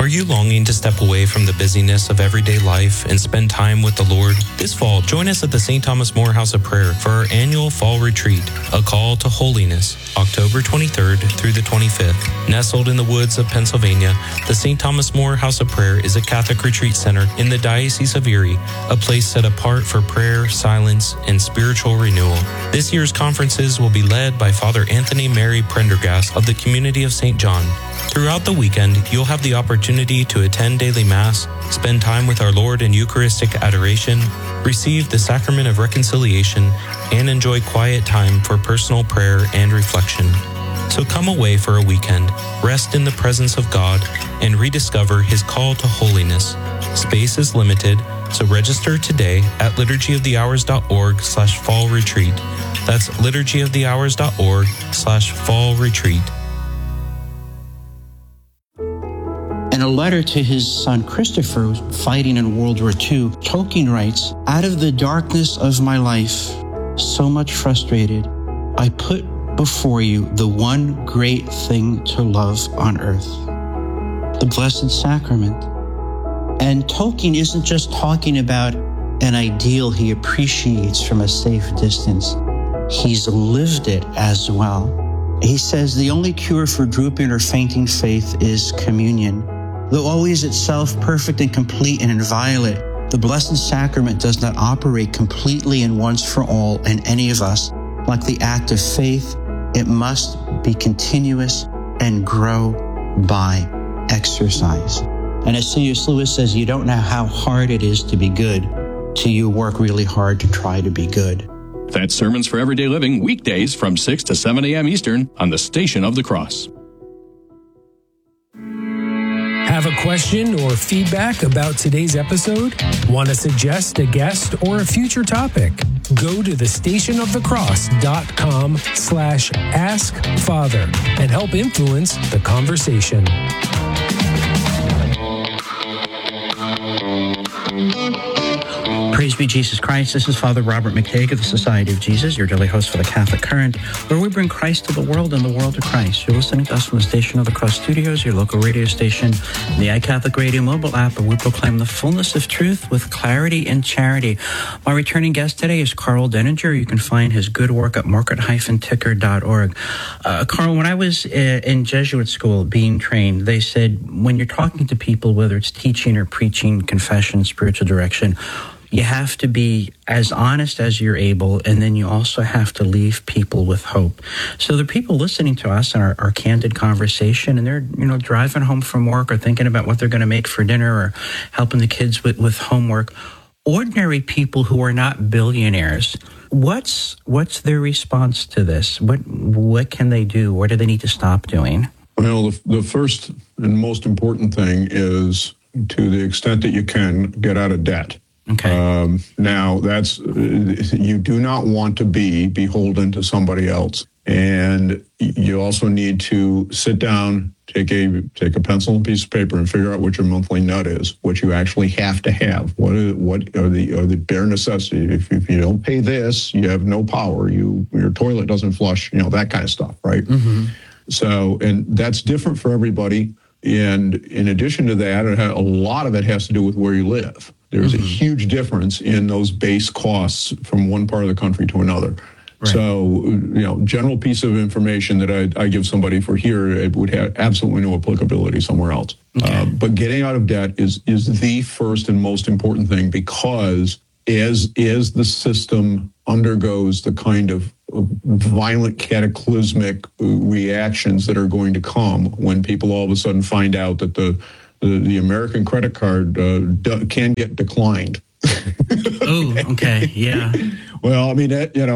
you longing to step away from the busyness of everyday life and spend time with the Lord? This fall, join us at the St. Thomas More House of Prayer for our annual fall retreat, A Call to Holiness, October 23rd through the 25th. Nestled in the woods of Pennsylvania, the St. Thomas More House of Prayer is a Catholic retreat center in the Diocese of Erie, a place set apart for prayer, silence, and spiritual renewal. This year's conferences will be led by Father Anthony Mary Prendergast of the Community of St. John. Throughout the weekend, you'll have the opportunity to attend daily Mass, spend time with our Lord in Eucharistic adoration, receive the Sacrament of Reconciliation, and enjoy quiet time for personal prayer and reflection. So come away for a weekend, rest in the presence of God, and rediscover His call to holiness. Space is limited, so register today at liturgyofthehours.org/fall retreat. That's liturgyofthehours.org/fall retreat. In a letter to his son Christopher, fighting in World War II, Tolkien writes, "Out of the darkness of my life, so much frustrated, I put before you the one great thing to love on earth, the Blessed Sacrament." And Tolkien isn't just talking about an ideal he appreciates from a safe distance. He's lived it as well. He says the only cure for drooping or fainting faith is communion. Though always itself perfect and complete and inviolate, the Blessed Sacrament does not operate completely and once for all in any of us. Like the act of faith, it must be continuous and grow by exercise. And as C.S. Lewis says, you don't know how hard it is to be good till you work really hard to try to be good. That's Sermons for Everyday Living, weekdays from 6 to 7 a.m. Eastern on the Station of the Cross. Have a question or feedback about today's episode? Want to suggest a guest or a future topic? Go to thestationofthecross.com/askfather and help influence the conversation. Praise be Jesus Christ. This is Father Robert McTague of the Society of Jesus, your daily host for the Catholic Current, where we bring Christ to the world and the world to Christ. You're listening to us from the Station of the Cross Studios, your local radio station, the iCatholic Radio mobile app, where we proclaim the fullness of truth with clarity and charity. My returning guest today is Karl Denninger. You can find his good work at market-ticker.org. Karl, when I was in Jesuit school being trained, they said when you're talking to people, whether it's teaching or preaching, confession, spiritual direction, you have to be as honest as you're able, and then you also have to leave people with hope. So the people listening to us in our candid conversation, and they're driving home from work or thinking about what they're going to make for dinner or helping the kids with homework. Ordinary people who are not billionaires. What's their response to this? What can they do? What do they need to stop doing? Well, the first and most important thing is, to the extent that you can, get out of debt. Okay. Now, that's you do not want to be beholden to somebody else, and you also need to sit down, take a pencil and piece of paper, and figure out what your monthly nut is, what you actually have to have. What are the bare necessities? If you don't pay this, you have no power. Your toilet doesn't flush. That kind of stuff, right? Mm-hmm. So, and that's different for everybody. And in addition to that, a lot of it has to do with where you live. There's a huge difference in those base costs from one part of the country to another. Right. So, general piece of information that I give somebody for here, it would have absolutely no applicability somewhere else. Okay. But getting out of debt is the first and most important thing, because as the system undergoes the kind of violent cataclysmic reactions that are going to come when people all of a sudden find out that the American credit card can get declined. Oh, okay, yeah. Well, I mean,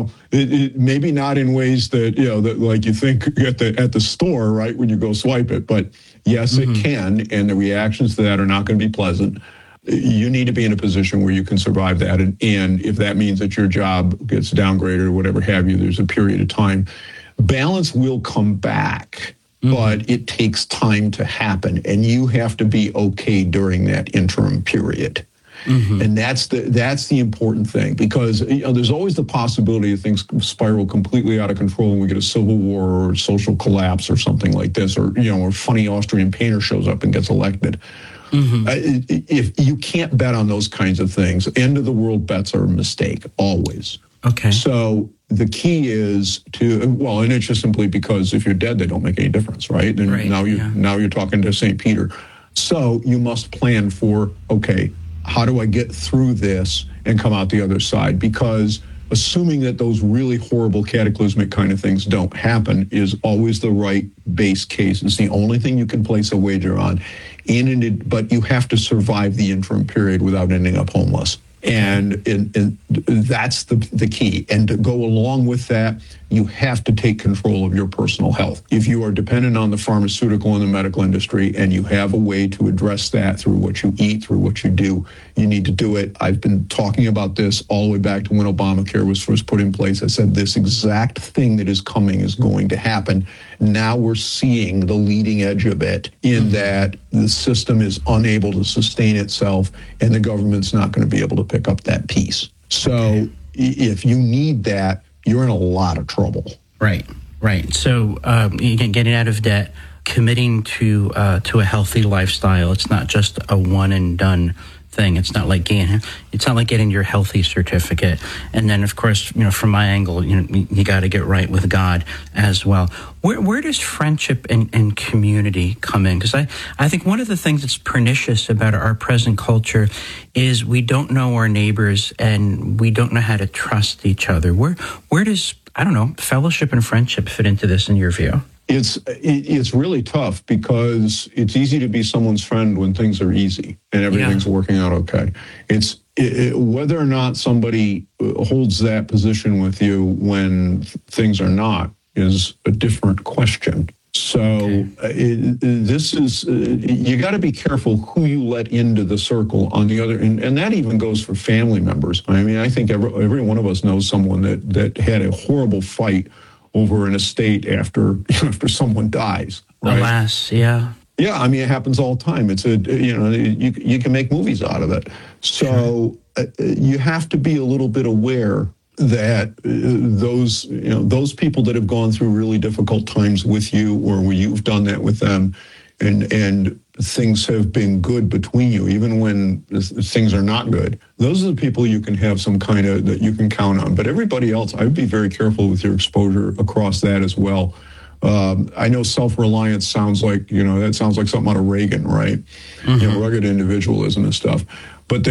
it maybe not in ways that that like you think at the store, right, when you go swipe it, but yes, it can, and the reactions to that are not going to be pleasant. You need to be in a position where you can survive that, and if that means that your job gets downgraded or whatever have you, there's a period of time. Balance will come back. But it takes time to happen, and you have to be okay during that interim period. And that's the important thing, because there's always the possibility of things spiral completely out of control and we get a civil war or social collapse or something like this, or a funny Austrian painter shows up and gets elected. If you can't bet on those kinds of things, end of the world bets are a mistake, always. Okay. So the key is and it's just simply because if you're dead, they don't make any difference, right? And now you're talking to St. Peter. So you must plan for, okay, how do I get through this and come out the other side? Because assuming that those really horrible cataclysmic kind of things don't happen is always the right base case. It's the only thing you can place a wager on. But you have to survive the interim period without ending up homeless. And that's the key. And to go along with that, you have to take control of your personal health. If you are dependent on the pharmaceutical and the medical industry, and you have a way to address that through what you eat, through what you do, you need to do it. I've been talking about this all the way back to when Obamacare was first put in place. I said this exact thing that is coming is going to happen. Now we're seeing the leading edge of it, in that the system is unable to sustain itself and the government's not going to be able to pick up that piece. So if you need that, you're in a lot of trouble. Right. So getting out of debt, committing to a healthy lifestyle. It's not just a one and done thing. It's not like getting your healthy certificate. And then, of course, from my angle, you got to get right with God as well. Where does friendship and community come in? Because I think one of the things that's pernicious about our present culture is we don't know our neighbors and we don't know how to trust each other. Where does, fellowship and friendship fit into this in your view? It's really tough, because it's easy to be someone's friend when things are easy and everything's working out okay. It's whether or not somebody holds that position with you when things are not is a different question. So this is, you got to be careful who you let into the circle on the other, and that even goes for family members. I mean, I think every one of us knows someone that had a horrible fight over an estate after someone dies. Right? Alas, yeah. Yeah, I mean, it happens all the time. It's you can make movies out of it. So you have to be a little bit aware that those people that have gone through really difficult times with you, or where you've done that with them, and things have been good between you, even when things are not good, those are the people you can have some kind of, that you can count on. But everybody else, I'd be very careful with your exposure across that as well. I know self-reliance sounds like, that sounds like something out of Reagan, right? Rugged individualism and stuff. But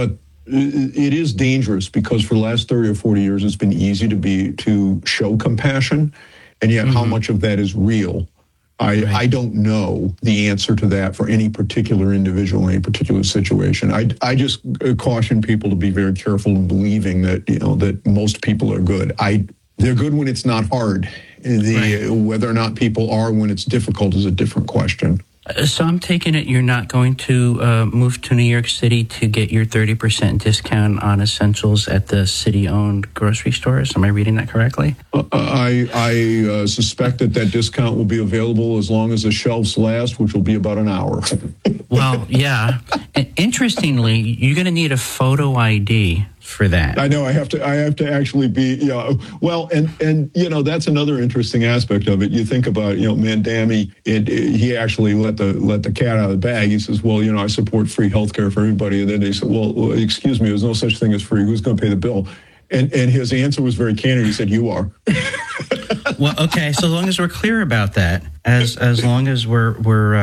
it is dangerous, because for the last 30 or 40 years, it's been easy to show compassion, and yet how much of that is real? I don't know the answer to that for any particular individual, any particular situation. I just caution people to be very careful in believing that, that most people are good. They're good when it's not hard. Whether or not people are when it's difficult is a different question. So I'm taking it you're not going to move to New York City to get your 30% discount on essentials at the city-owned grocery stores. Am I reading that correctly? I suspect that discount will be available as long as the shelves last, which will be about an hour. Well, yeah. Interestingly, you're going to need a photo ID for that. I know I have to actually be, well, and that's another interesting aspect of it. You think about, Mandami, he actually let the cat out of the bag. He says, well, I support free healthcare for everybody. And then they said, well, excuse me, there's no such thing as free. Who's going to pay the bill? And his answer was very candid. He said, you are. Well, okay. So as long as we're clear about that, as long as we're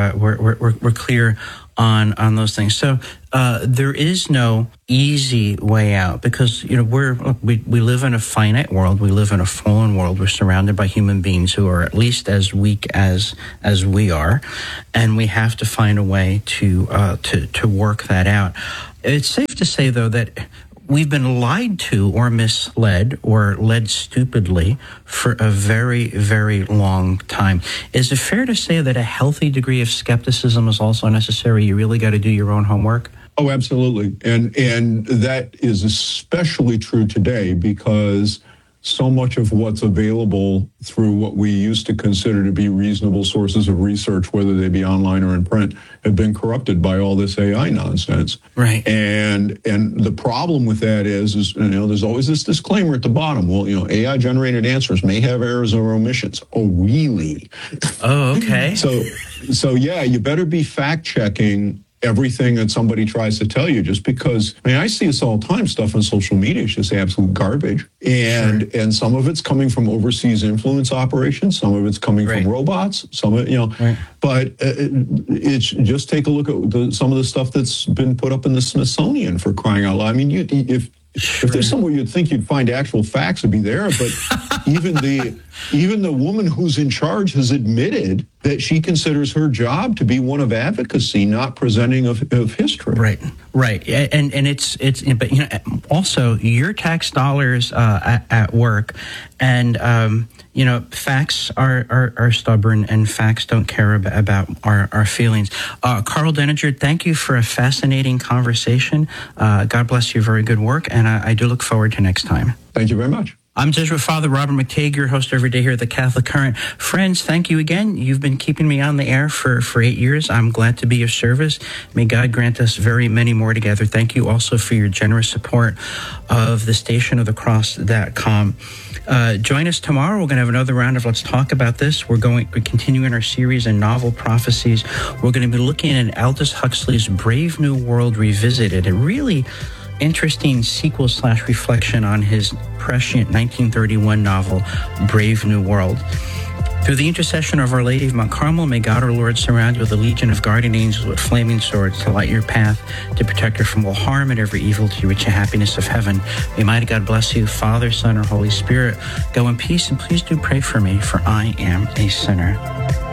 clear on those things. So there is no easy way out, because we live in a finite world. We live in a fallen world. We're surrounded by human beings who are at least as weak as we are, and we have to find a way to work that out. It's safe to say, though, that we've been lied to or misled or led stupidly for a very, very long time. Is it fair to say that a healthy degree of skepticism is also necessary? You really got to do your own homework? Oh, absolutely. And that is especially true today, because so much of what's available through what we used to consider to be reasonable sources of research, whether they be online or in print, have been corrupted by all this AI nonsense. Right. And the problem with that is there's always this disclaimer at the bottom. Well, AI generated answers may have errors or omissions. Oh, really? Oh, okay. So yeah, you better be fact checking everything that somebody tries to tell you, just because, I see this all the time, stuff on social media is just absolute garbage. And some of it's coming from overseas influence operations, some of it's coming from robots, some of it, but it's just take a look at some of the stuff that's been put up in the Smithsonian, for crying out loud. If there's somewhere you'd think you'd find actual facts, it'd be there, but even the woman who's in charge has admitted that she considers her job to be one of advocacy, not presenting of history. Right. And it's but also your tax dollars at work, and facts are stubborn, and facts don't care about our feelings. Karl Denninger, thank you for a fascinating conversation. God bless you. Very good work, and I do look forward to next time. Thank you very much. I'm Jesuit Father Robert McTague, your host every day here at the Catholic Current. Friends, thank you again. You've been keeping me on the air for 8 years. I'm glad to be of service. May God grant us very many more together. Thank you also for your generous support of the stationofthecross.com. Join us tomorrow. We're going to have another round of Let's Talk About This. We're continuing our series in novel prophecies. We're going to be looking at Aldous Huxley's Brave New World Revisited, a really interesting sequel/reflection on his prescient 1931 novel, Brave New World. Through the intercession of Our Lady of Mount Carmel, may God our Lord surround you with a legion of guardian angels with flaming swords to light your path, to protect you from all harm and every evil, to reach the happiness of heaven. May mighty God bless you, Father, Son, and Holy Spirit. Go in peace, and please do pray for me, for I am a sinner.